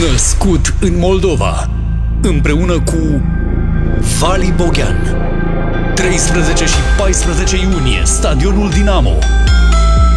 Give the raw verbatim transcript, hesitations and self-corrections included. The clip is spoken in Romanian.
Născut în Moldova, împreună cu Vali Boghean. treisprezece și paisprezece iunie, Stadionul Dinamo.